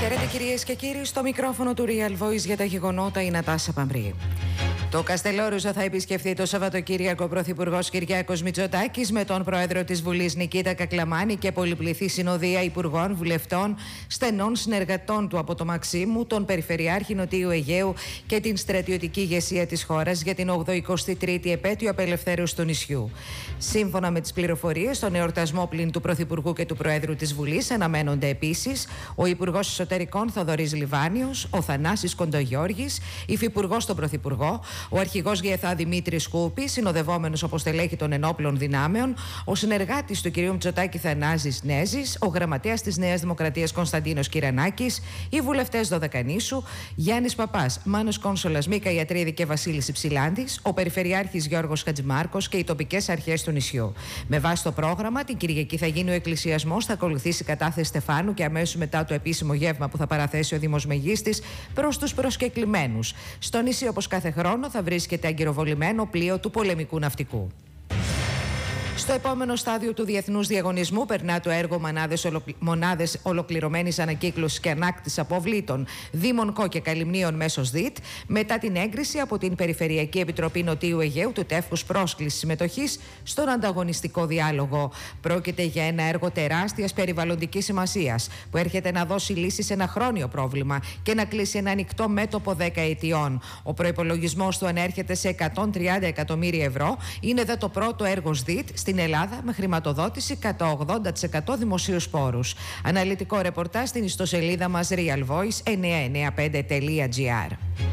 Χαίρετε κυρίες και κύριοι, στο μικρόφωνο του Real Voice για τα γεγονότα η Νατάσα Παμπρή. Το Καστελόριζο θα επισκεφθεί το Σαββατοκύριακο ο Πρωθυπουργός Κυριάκος Μητσοτάκης με τον Πρόεδρο της Βουλής Νικήτα Κακλαμάνη και πολυπληθή συνοδεία υπουργών, βουλευτών, στενών συνεργατών του από το Μαξίμου, τον Περιφερειάρχη Νοτιού Αιγαίου και την στρατιωτική ηγεσία της χώρας για την 83η επέτειο απελευθέρωσης του νησιού. Σύμφωνα με τις πληροφορίες, στον εορτασμό πλην του Πρωθυπουργού και του Προέδρου της Βουλής αναμένονται επίσης ο Υπουργός Εσωτερικών Θοδωρής Λιβάνιος, ο Θανάσης Κοντογιώργης, υφυπουργός στον Πρωθυπουργό, ο αρχηγός ΓΕΘΑ Δημήτρης Κούπης, συνοδευόμενος από στελέχη των ενόπλων δυνάμεων, ο συνεργάτης του κ. Μητσοτάκη Θανάσης Νέζης, ο γραμματέας της Νέας Δημοκρατίας Κωνσταντίνος Κυρανάκης, οι βουλευτές Δωδεκανήσου, Γιάννης Παπάς, Μάνος Κόνσολας, Μίκα Ιατρίδη και Βασίλης Υψηλάντης, ο Περιφερειάρχης Γιώργος Χατζημάρκος και οι τοπικές αρχές του νησιού. Με βάση το πρόγραμμα, την Κυριακή θα γίνει ο εκκλησιασμός, θα ακολουθήσει η κατάθεση στεφάνου και αμέσως μετά το επίσημο γεύμα που θα παραθέσει ο Δήμος Μεγίστης προς τους προσκεκλημένους. Στο νησί, όπως κάθε χρόνο, θα βρίσκεται αγκυροβολημένο πλοίο του πολεμικού ναυτικού. Στο επόμενο στάδιο του διεθνούς διαγωνισμού περνά το έργο Μονάδες Ολοκληρωμένης Ανακύκλωσης και Ανάκτησης Αποβλήτων Δήμων Κο και Καλυμνίων μέσω ΔΙΤ, μετά την έγκριση από την Περιφερειακή Επιτροπή Νοτιού Αιγαίου του τεύχους πρόσκλησης συμμετοχής στον ανταγωνιστικό διάλογο. Πρόκειται για ένα έργο τεράστιας περιβαλλοντικής σημασίας που έρχεται να δώσει λύση σε ένα χρόνιο πρόβλημα και να κλείσει ένα ανοιχτό μέτωπο 10 ετιών. Ο προϋπολογισμός του ανέρχεται σε 130 εκατομμύρια ευρώ. Είναι το πρώτο έργο ΔΙΤ στην Ελλάδα με χρηματοδότηση κατά 80% δημοσίους πόρους. Αναλυτικό ρεπορτάζ στην ιστοσελίδα μας realvoice995.gr.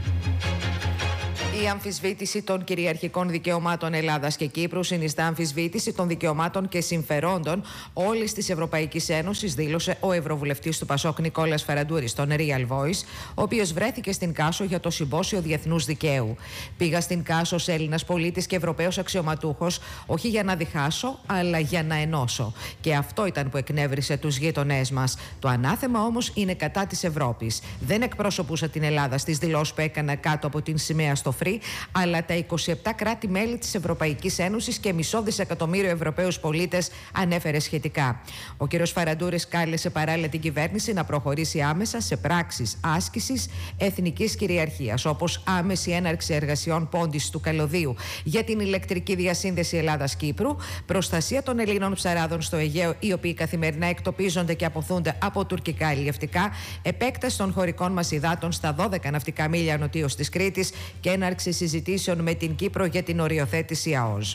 Η αμφισβήτηση των κυριαρχικών δικαιωμάτων Ελλάδας και Κύπρου συνιστά αμφισβήτηση των δικαιωμάτων και συμφερόντων όλης της Ευρωπαϊκής Ένωσης, δήλωσε ο Ευρωβουλευτής του Πασόκ Νικόλας Φαραντούρης στον Real Voice, ο οποίος βρέθηκε στην Κάσο για το Συμπόσιο Διεθνούς Δικαίου. Πήγα στην Κάσο ως Έλληνας πολίτης και Ευρωπαίος αξιωματούχος, όχι για να διχάσω, αλλά για να ενώσω. Και αυτό ήταν που εκνεύρισε τους γείτονές μας. Το ανάθεμα όμως είναι κατά της Ευρώπης. Δεν εκπροσωπούσα την Ελλάδα στις δηλώσεις που έκανα κάτω από την σημαία στο αλλά τα 27 κράτη-μέλη της Ευρωπαϊκής Ένωσης και μισό δισεκατομμύριο Ευρωπαίους πολίτες, ανέφερε σχετικά. Ο κ. Φαραντούρης κάλεσε παράλληλα την κυβέρνηση να προχωρήσει άμεσα σε πράξεις άσκησης εθνικής κυριαρχίας, όπως άμεση έναρξη εργασιών πόντης του καλωδίου για την ηλεκτρική διασύνδεση Ελλάδας-Κύπρου, προστασία των Ελλήνων ψαράδων στο Αιγαίο, οι οποίοι καθημερινά εκτοπίζονται και αποθούνται από τουρκικά αλλιευτικά, επέκταση των χωρικών μας υδάτων στα 12 ναυτικά μίλια νοτίως της Κρήτης και έναρξη συζητήσεων με την Κύπρο για την οριοθέτηση ΑΟΣ.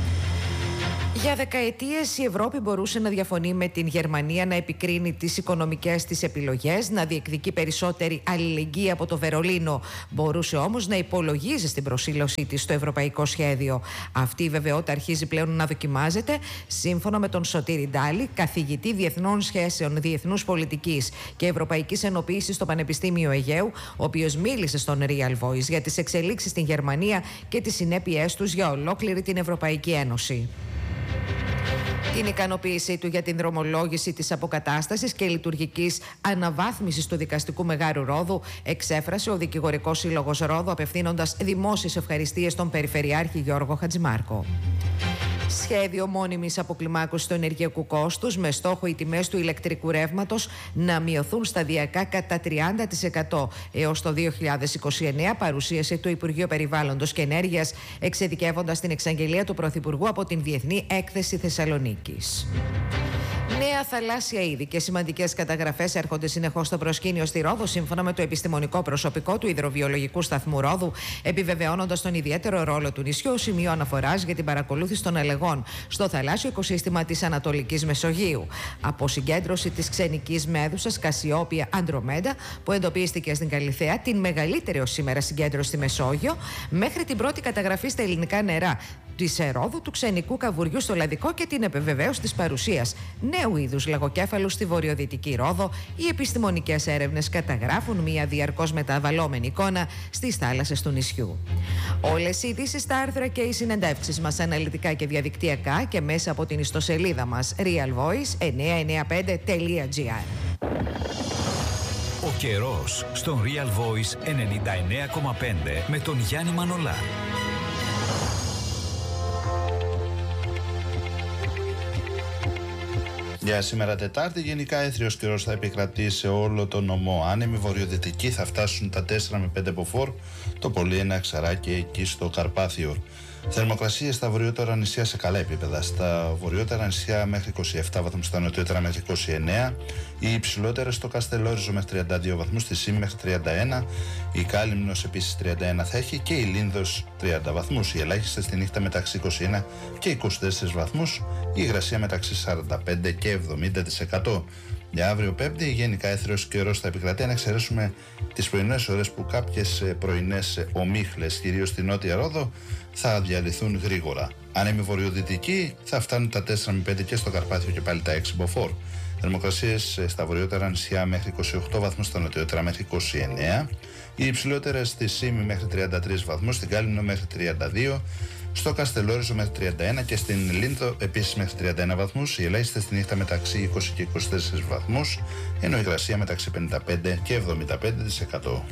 Για δεκαετίες η Ευρώπη μπορούσε να διαφωνεί με την Γερμανία, να επικρίνει τις οικονομικές της επιλογές, να διεκδικεί περισσότερη αλληλεγγύη από το Βερολίνο. Μπορούσε όμως να υπολογίζει στην προσήλωσή της στο ευρωπαϊκό σχέδιο. Αυτή η βεβαιότητα αρχίζει πλέον να δοκιμάζεται, σύμφωνα με τον Σωτήρη Ντάλη, καθηγητή Διεθνών Σχέσεων, Διεθνούς Πολιτικής και Ευρωπαϊκής Ενοποίησης στο Πανεπιστήμιο Αιγαίου, ο οποίος μίλησε στον Real Voice για τις εξελίξεις στην Γερμανία και τις συνέπειές τους για ολόκληρη την Ευρωπαϊκή Ένωση. Την ικανοποίησή του για την δρομολόγηση της αποκατάστασης και λειτουργικής αναβάθμισης του δικαστικού Μεγάρου Ρόδου εξέφρασε ο Δικηγορικός Σύλλογος Ρόδου, απευθύνοντας δημόσιες ευχαριστίες στον Περιφερειάρχη Γιώργο Χατζημάρκο. Σχέδιο μόνιμης αποκλιμάκωσης του ενεργειακού κόστους με στόχο οι τιμές του ηλεκτρικού ρεύματος να μειωθούν σταδιακά κατά 30% έως το 2029, παρουσίασε το Υπουργείο Περιβάλλοντος και Ενέργειας, εξειδικεύοντας την εξαγγελία του Πρωθυπουργού από την Διεθνή Έκθεση Θεσσαλονίκης. Νέα θαλάσσια είδη και σημαντικές καταγραφές έρχονται συνεχώς στο προσκήνιο στη Ρόδο, σύμφωνα με το επιστημονικό προσωπικό του Υδροβιολογικού Σταθμού Ρόδου, επιβεβαιώνοντας τον ιδιαίτερο ρόλο του νησιού, σημείο αναφοράς για την παρακολούθηση των αλεγών στο θαλάσσιο οικοσύστημα της Ανατολικής Μεσογείου. Από συγκέντρωση της ξενικής μέδουσας Κασιόπια Αντρομέντα, που εντοπίστηκε στην Καλιθέα, την μεγαλύτερη ως σήμερα συγκέντρωση στη Μεσόγειο, μέχρι την πρώτη καταγραφή στα ελληνικά νερά της Ρόδου του ξενικού καβουριού στο Λαδικό και την επιβεβαίωση της παρουσίας νέου είδους λαγοκέφαλου στη βορειοδυτική Ρόδο, οι επιστημονικές έρευνες καταγράφουν μια διαρκώς μεταβαλλόμενη εικόνα στις θάλασσες του νησιού. Όλες οι ειδήσεις, τα άρθρα και οι συνεντεύξεις μας αναλυτικά και διαδικτυακά και μέσα από την ιστοσελίδα μας realvoice995.gr. Ο καιρός στον Real Voice 99,5 με τον Γιάννη Μανολά. Για σήμερα Τετάρτη, γενικά έθριος καιρός θα επικρατεί σε όλο τον νομό. Άνεμοι βορειοδυτικοί θα φτάσουν τα 4 με 5 μποφόρ, το πολύ ένα εξαράκι εκεί στο Καρπάθιο. Θερμοκρασίες στα βορειότερα νησιά σε καλά επίπεδα. Στα βορειότερα νησιά μέχρι 27 βαθμούς, στα νοτιότερα μέχρι 29. Οι υψηλότερες στο Καστελόριζο μέχρι 32 βαθμούς, στη Σύμη μέχρι 31. Η Κάλυμνος επίσης 31 θα έχει και η Λίνδος 30 βαθμούς. Οι ελάχιστες στη νύχτα μεταξύ 21 και 24 βαθμούς. Η υγρασία μεταξύ 45 και 70%. Για αύριο Πέμπτη, γενικά έθριος καιρός θα επικρατεί, αν εξαιρέσουμε τις πρωινές ώρες που κάποιες πρωινές ομίχλες, κυρίως στη Νότια Ρόδο, θα διαλυθούν γρήγορα. Άνεμοι βορειοδυτικοί θα φτάνουν τα 4 με 5 και στο Καρπάθιο και πάλι τα 6 μποφόρ. Θερμοκρασίες στα βορειότερα νησιά μέχρι 28 βαθμούς, στα νοτιότερα μέχρι 29. Οι υψηλότερες στη Σύμη μέχρι 33 βαθμούς, στην Κάλυμνο μέχρι 32. Στο Καστελόριζο μέχρι 31 και στην Λίνδο επίσης μέχρι 31 βαθμούς. Οι ελάχιστες στη νύχτα μεταξύ 20 και 24 βαθμούς, ενώ η υγρασία μεταξύ 55 και 75%.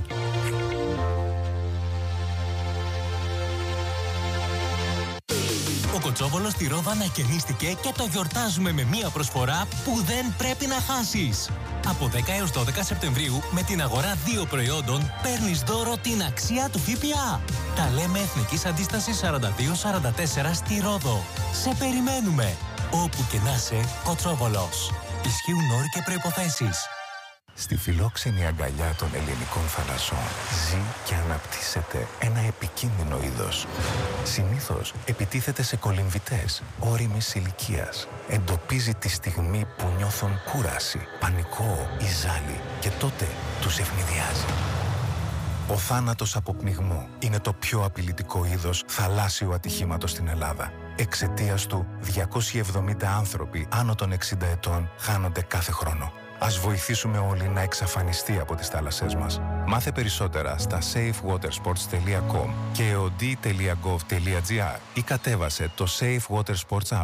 Ο Κοτσόβολος στη Ρόδο ανακαινίστηκε και το γιορτάζουμε με μία προσφορά που δεν πρέπει να χάσεις. Από 10 έως 12 Σεπτεμβρίου, με την αγορά 2 προϊόντων, παίρνεις δώρο την αξία του ΦΠΑ. Τα λέμε Εθνικής Αντίστασης 42-44 στη Ρόδο. Σε περιμένουμε. Όπου και να είσαι, Κοτσόβολος. Ισχύουν όροι και προϋποθέσεις. Στη φιλόξενη αγκαλιά των ελληνικών θαλασσών ζει και αναπτύσσεται ένα επικίνδυνο είδος. Συνήθως επιτίθεται σε κολυμβητές ώριμης ηλικίας. Εντοπίζει τη στιγμή που νιώθουν κούραση, πανικό ή ζάλι και τότε τους ευνηδιάζει. Ο θάνατος από πνιγμό είναι το πιο απειλητικό είδος θαλάσσιου ατυχήματος στην Ελλάδα. Εξαιτίας του, 270 άνθρωποι άνω των 60 ετών χάνονται κάθε χρόνο. Ας βοηθήσουμε όλοι να εξαφανιστεί από τις θάλασσές μας. Μάθε περισσότερα στα safewatersports.com και eod.gov.gr ή κατέβασε το Safe Water Sports App.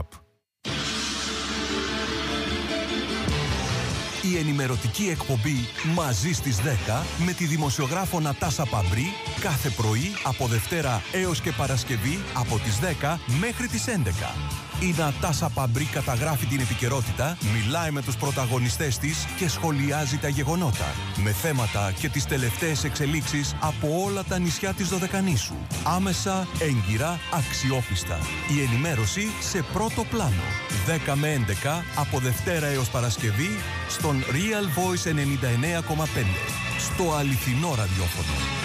Η ενημερωτική εκπομπή «Μαζί στις 10» με τη δημοσιογράφο Νατάσα Παμπρί κάθε πρωί από Δευτέρα έως και Παρασκευή από τις 10 μέχρι τις 11. Η Νατάσα Παμπρί καταγράφει την επικαιρότητα, μιλάει με τους πρωταγωνιστές της και σχολιάζει τα γεγονότα, με θέματα και τις τελευταίες εξελίξεις από όλα τα νησιά της Δωδεκανήσου. Άμεσα, έγκυρα, αξιόπιστα. Η ενημέρωση σε πρώτο πλάνο. 10 με 11 από Δευτέρα έως Παρασκευή στον Real Voice 99,5. Στο αληθινό ραδιόφωνο.